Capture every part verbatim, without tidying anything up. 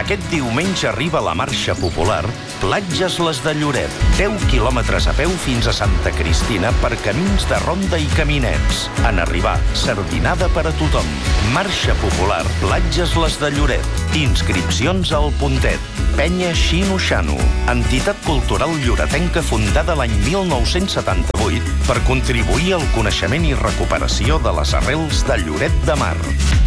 Aquest diumenge arriba la marxa popular Platges les de Lloret. deu quilòmetres a peu fins a Santa Cristina per camins de ronda i caminets. En arribar, sardinada per a tothom. Marxa popular Platges les de Lloret. Inscripcions al Puntet. Penya Xino Xano, entitat cultural lloretenca fundada l'any mil nou-cents setanta-vuit per contribuir al coneixement i recuperació de les arrels de Lloret de Mar.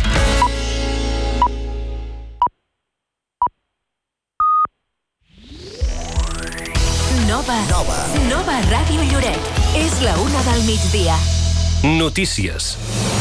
Nova. Nova. Nova Ràdio Lloret. És la una del migdia. Notícies.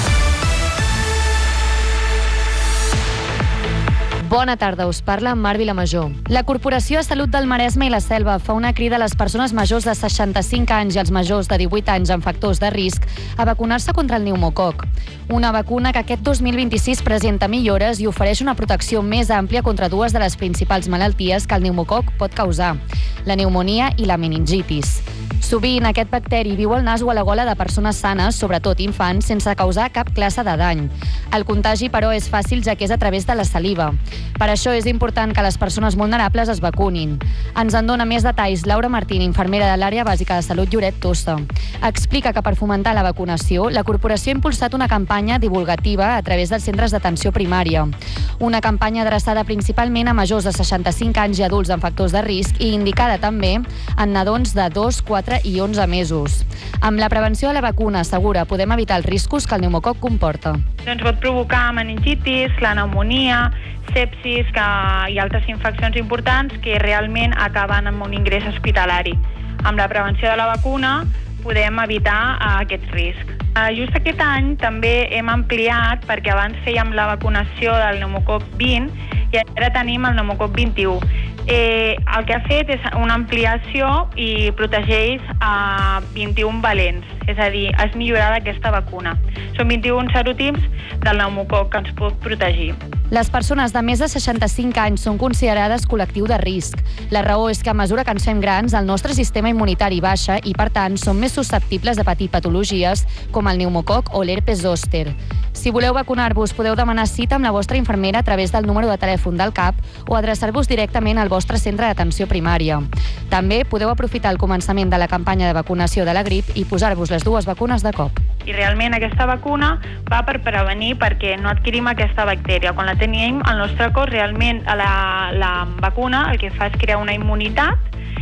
Bona tarda, us parla Mar Vilamajor. La Corporació de Salut del Maresme i la Selva fa una crida a les persones majors de seixanta-cinc anys i als majors de divuit anys amb factors de risc a vacunar-se contra el pneumococ. Una vacuna que aquest dos mil vint-i-sis presenta millores i ofereix una protecció més àmplia contra dues de les principals malalties que el pneumococ pot causar, la pneumonia i la meningitis. Sovint, aquest bacteri viu al nas o a la gola de persones sanes, sobretot infants, sense causar cap classe de dany. El contagi, però, és fàcil, ja que és a través de la saliva. Per això és important que les persones vulnerables es vacunin. Ens en dona més detalls Laura Martín, infermera de l'Àrea Bàsica de Salut Lloret Tossa. Explica que per fomentar la vacunació, la corporació ha impulsat una campanya divulgativa a través dels centres d'atenció primària. Una campanya adreçada principalment a majors de seixanta-cinc anys i adults amb factors de risc i indicada també en nadons de dos, quatre i onze mesos. Amb la prevenció de la vacuna segura podem evitar els riscos que el pneumococ comporta. Doncs pot provocar meningitis, la pneumonia, sepsis que, i altres infeccions importants que realment acaben amb un ingrés hospitalari. Amb la prevenció de la vacuna podem evitar uh, aquest risc. Uh, just aquest any també hem ampliat, perquè abans fèiem la vacunació del pneumococ vint i ara tenim el pneumococ vint-i-u. Eh, el que ha fet és una ampliació i protegeix a vint-i-un valents, és a dir, és millorada aquesta vacuna. Són vint-i-un serotips del pneumococ que ens pot protegir. Les persones de més de seixanta-cinc anys són considerades col·lectiu de risc. La raó és que a mesura que ens fem grans, el nostre sistema immunitari baixa i, per tant, som més susceptibles a patir patologies com el pneumococ o l'herpes zòster. Si voleu vacunar-vos, podeu demanar cita amb la vostra infermera a través del número de telèfon del C A P o adreçar-vos directament al vostre centre d'atenció primària. També podeu aprofitar el començament de la campanya de vacunació de la grip i posar-vos les dues vacunes de cop. I realment aquesta vacuna va per prevenir perquè no adquirim aquesta bactèria. Quan la tenim al nostre cos, realment la, la vacuna el que fa és crear una immunitat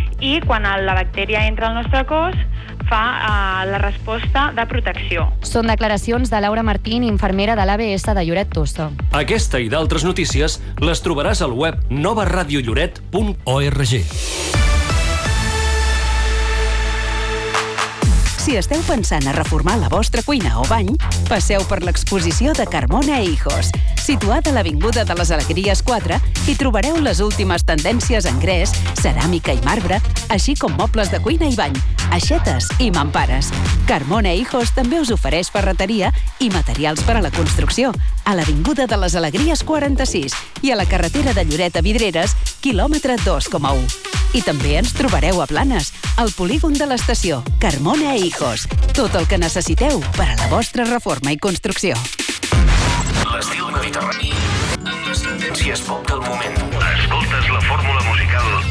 i quan la bactèria entra al nostre cos fa uh, la resposta de protecció. Són declaracions de Laura Martín, infermera de l'A B S de Lloret Tossa. Aquesta i d'altres notícies les trobaràs al web nova radio lloret punt org. Si esteu pensant a reformar la vostra cuina o bany, passeu per l'exposició de Carmona e Hijos. Situada a l'Avinguda de les Alegries quatre, hi trobareu les últimes tendències en gres, ceràmica i marbre, així com mobles de cuina i bany, aixetes i mampares. Carmona e Hijos també us ofereix ferreteria i materials per a la construcció a l'Avinguda de les Alegries quaranta-sis i a la carretera de Lloret a Vidreres, quilòmetre dos coma u. I també ens trobareu a Planes, al polígon de l'estació. Carmona e Hijos. Tot el que necessiteu per a la vostra reforma i construcció. L'estil mediterrani amb les tendències pop del moment. Escoltes la fórmula musical